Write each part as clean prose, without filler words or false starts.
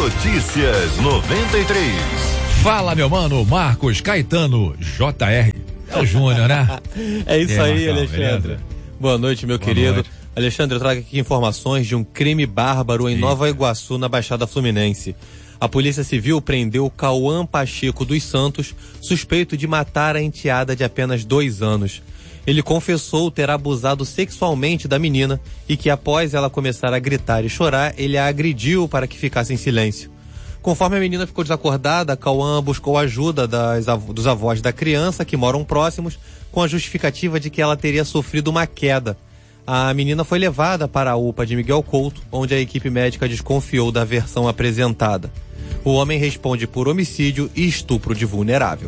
Notícias 93. Fala, meu mano, Marcos Caetano, JR. É o Júnior, né? É isso aí, Marcão, Alexandre. beleza? Boa noite, meu Boa querido. noite. Alexandre, eu trago aqui informações de um crime bárbaro em Nova Iguaçu, na Baixada Fluminense. A Polícia Civil prendeu Cauã Pacheco dos Santos, suspeito de matar a enteada de apenas 2 anos. Ele confessou ter abusado sexualmente da menina e que após ela começar a gritar e chorar, ele a agrediu para que ficasse em silêncio. Conforme a menina ficou desacordada, Cauã buscou ajuda dos avós da criança, que moram próximos, com a justificativa de que ela teria sofrido uma queda. A menina foi levada para a UPA de Miguel Couto, onde a equipe médica desconfiou da versão apresentada. O homem responde por homicídio e estupro de vulnerável.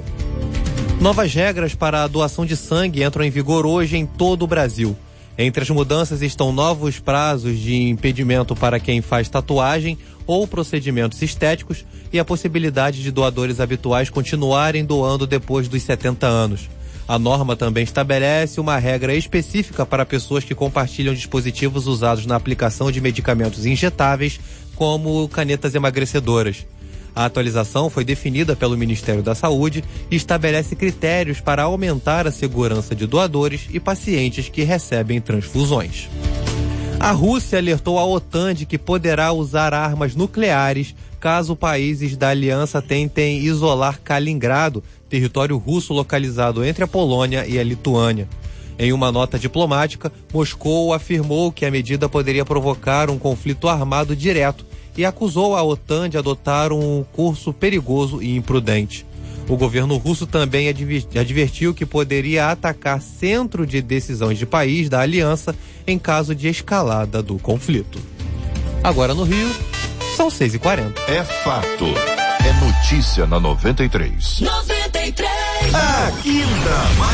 Novas regras para a doação de sangue entram em vigor hoje em todo o Brasil. Entre as mudanças estão novos prazos de impedimento para quem faz tatuagem ou procedimentos estéticos e a possibilidade de doadores habituais continuarem doando depois dos 70 anos. A norma também estabelece uma regra específica para pessoas que compartilham dispositivos usados na aplicação de medicamentos injetáveis, como canetas emagrecedoras. A atualização foi definida pelo Ministério da Saúde e estabelece critérios para aumentar a segurança de doadores e pacientes que recebem transfusões. A Rússia alertou a OTAN de que poderá usar armas nucleares caso países da aliança tentem isolar Kaliningrado, território russo localizado entre a Polônia e a Lituânia. Em uma nota diplomática, Moscou afirmou que a medida poderia provocar um conflito armado direto e acusou a OTAN de adotar um curso perigoso e imprudente. O governo russo também advertiu que poderia atacar centro de decisões de país da aliança em caso de escalada do conflito. Agora no Rio, são 6h40. É fato. É notícia na 93. 93. Aqui dá mais